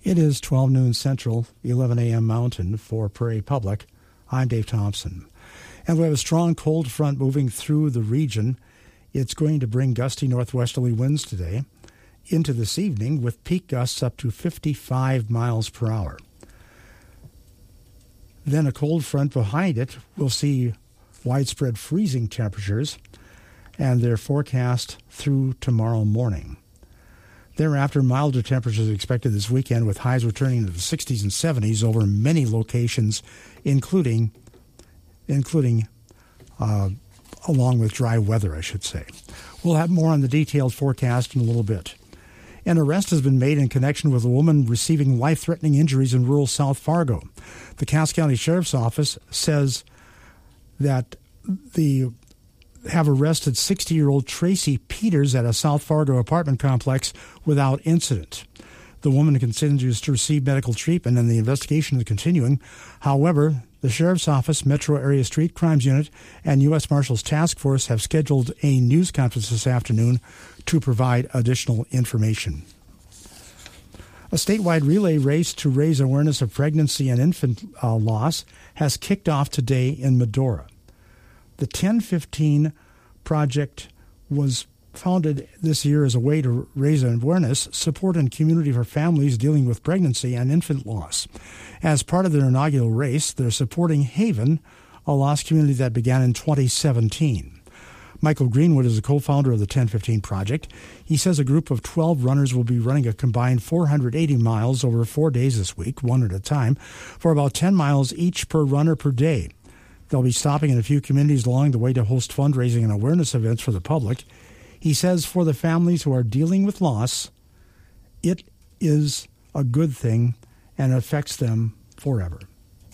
It is 12 noon Central, 11 a.m. Mountain for Prairie Public. I'm Dave Thompson. And we have a strong cold front moving through the region. It's going to bring gusty northwesterly winds today into this evening with peak gusts up to 55 miles per hour. Then a cold front behind it will see widespread freezing temperatures, and they're forecast through tomorrow morning. Thereafter, milder temperatures are expected this weekend with highs returning to the 60s and 70s over many locations, including along with dry weather, I should say. We'll have more on the detailed forecast in a little bit. An arrest has been made in connection with a woman receiving life-threatening injuries in rural South Fargo. The Cass County Sheriff's Office says that they have arrested 60-year-old Tracy Peters at a South Fargo apartment complex without incident. The woman continues to receive medical treatment and the investigation is continuing. However, the Sheriff's Office, Metro Area Street Crimes Unit, and U.S. Marshals Task Force have scheduled a news conference this afternoon to provide additional information. A statewide relay race to raise awareness of pregnancy and infant loss has kicked off today in Medora. The 1015 project was founded this year as a way to raise awareness, support, and community for families dealing with pregnancy and infant loss. As part of their inaugural race, they're supporting Haven, a lost community that began in 2017. Michael Greenwood is a co-founder of the 1015 project. He says a group of 12 runners will be running a combined 480 miles over 4 days this week, one at a time, for about 10 miles each per runner per day. They'll be stopping in a few communities along the way to host fundraising and awareness events for the public. He says for the families who are dealing with loss, it is a good thing and affects them forever.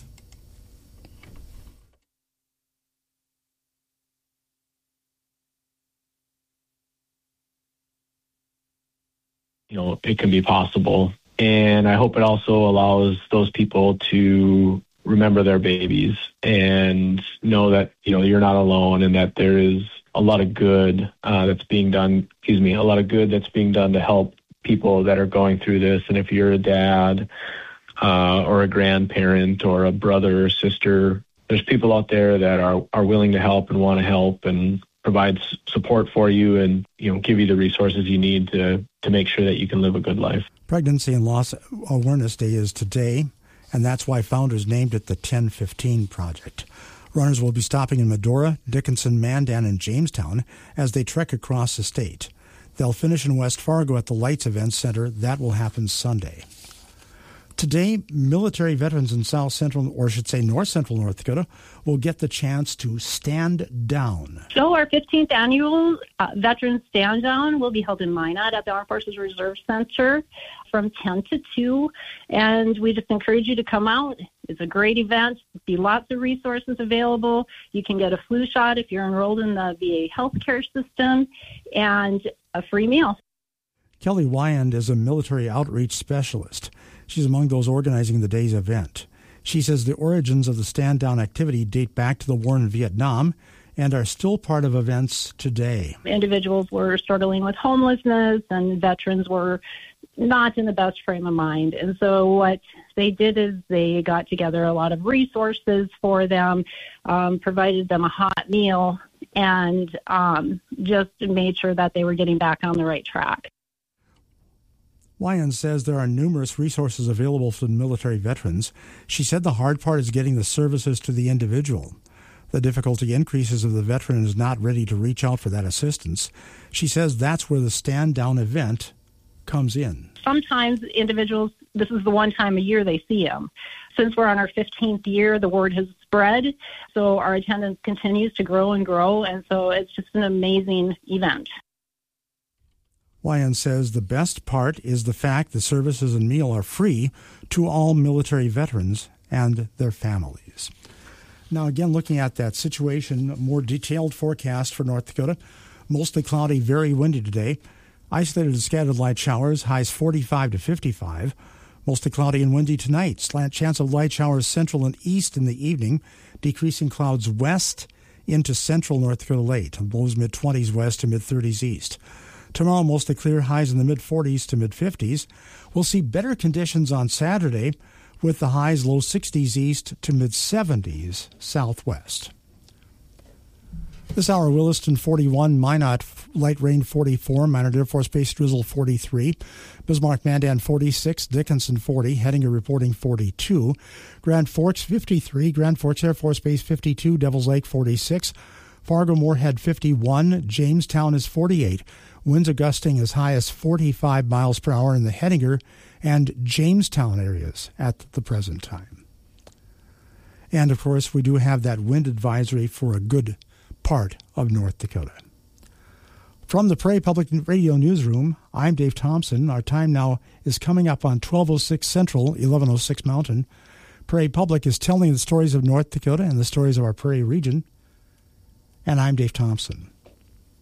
It can be possible. And I hope it also allows those people to remember their babies and know that, you're not alone and that there is a lot of good that's being done to help people that are going through this. And if you're a dad or a grandparent or a brother or sister, there's people out there that are willing to help and want to help and provide support for you and, give you the resources you need to make sure that you can live a good life. Pregnancy and Loss Awareness Day is today, and that's why founders named it the 1015 Project. Runners will be stopping in Medora, Dickinson, Mandan, and Jamestown as they trek across the state. They'll finish in West Fargo at the Lights Event Center. That will happen Sunday. Today, military veterans in North Central North Dakota will get the chance to stand down. So our 15th annual Veterans Stand Down will be held in Minot at the Armed Forces Reserve Center from 10 to 2. And we just encourage you to come out. It's a great event. There'll be lots of resources available. You can get a flu shot if you're enrolled in the VA healthcare system and a free meal. Kelly Wyand is a military outreach specialist. She's among those organizing the day's event. She says the origins of the stand-down activity date back to the war in Vietnam and are still part of events today. Individuals were struggling with homelessness, and veterans were not in the best frame of mind. And so what they did is they got together a lot of resources for them, provided them a hot meal, and just made sure that they were getting back on the right track. Wyand says there are numerous resources available for the military veterans. She said the hard part is getting the services to the individual. The difficulty increases if the veteran is not ready to reach out for that assistance. She says that's where the stand-down event comes in. Sometimes individuals, this is the one time a year they see them. Since we're on our 15th year, the word has spread, so our attendance continues to grow and grow, and so it's just an amazing event. Wyand says the best part is the fact the services and meal are free to all military veterans and their families. Now, again, looking at that situation, a more detailed forecast for North Dakota. Mostly cloudy, very windy today. Isolated and scattered light showers, highs 45 to 55. Mostly cloudy and windy tonight. Slant chance of light showers central and east in the evening. Decreasing clouds west into central North Dakota late. Lows mid-20s west to mid-30s east. Tomorrow, mostly clear, highs in the mid-40s to mid-50s. We'll see better conditions on Saturday with the highs low 60s east to mid-70s southwest. This hour, Williston 41, Minot light rain 44, Minot Air Force Base drizzle 43, Bismarck Mandan 46, Dickinson 40, Hettinger reporting 42, Grand Forks 53, Grand Forks Air Force Base 52, Devils Lake 46, Fargo Moorhead 51, Jamestown is 48, winds gusting as high as 45 miles per hour in the Hettinger and Jamestown areas at the present time. And of course, we do have that wind advisory for a good part of North Dakota. From the Prairie Public Radio Newsroom, I'm Dave Thompson. Our time now is coming up on 12:06 Central, 11:06 Mountain. Prairie Public is telling the stories of North Dakota and the stories of our Prairie region. And I'm Dave Thompson.